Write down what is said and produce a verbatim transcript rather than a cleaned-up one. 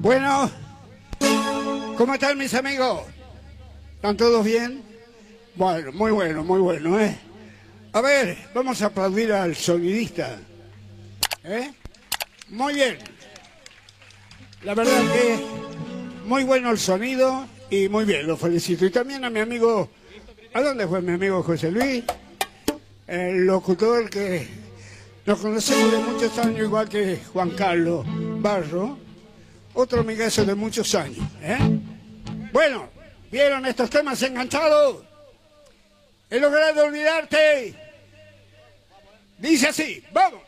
Bueno, ¿cómo están mis amigos? ¿Están todos bien? Bueno, muy bueno, muy bueno, ¿eh? A ver, vamos a aplaudir al sonidista. ¿Eh? Muy bien. La verdad que muy bueno el sonido y muy bien, lo felicito. Y también a mi amigo, ¿a dónde fue mi amigo José Luis? El locutor que nos conocemos de muchos años, igual que Juan Carlos Barro, otro amigazo de muchos años, ¿eh? Bueno, ¿vieron estos temas enganchados? He logrado olvidarte. Dice así, vamos.